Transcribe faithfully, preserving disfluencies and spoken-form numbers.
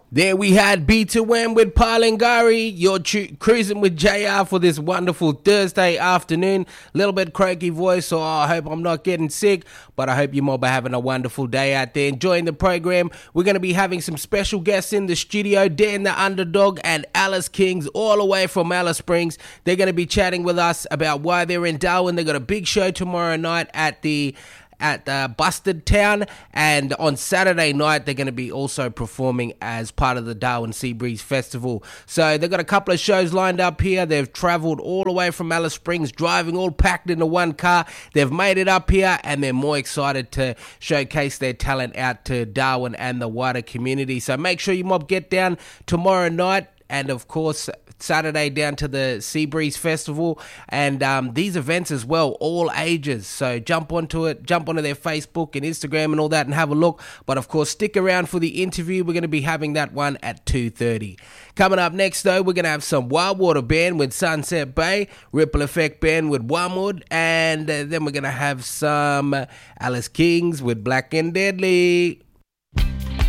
There we had B two M with Palingari. You're chu- cruising with J R for this wonderful Thursday afternoon. Little bit croaky voice, so I hope I'm not getting sick. But I hope you mob are having a wonderful day out there enjoying the program. We're going to be having some special guests in the studio. Dan the Underdog and Alice Kings all the way from Alice Springs. They're going to be chatting with us about why they're in Darwin. They've got a big show tomorrow night at the... at uh, Busted Town, and on Saturday night they're going to be also performing as part of the Darwin Sea Breeze Festival. So they've got a couple of shows lined up here. They've travelled all the way from Alice Springs, driving all packed into one car. They've made it up here, and they're more excited to showcase their talent out to Darwin and the wider community. So make sure you mob get down tomorrow night, and of course Saturday down to the Sea Breeze Festival, and um, these events as well, all ages. So jump onto it, jump onto their Facebook and Instagram and all that and have a look. But of course, stick around for the interview. We're going to be having that one at two thirty. Coming up next though, we're going to have some Wildwater Band with Sunset Bay, Ripple Effect Band with Wormwood, and uh, then we're going to have some Alice Kings with Black and Deadly.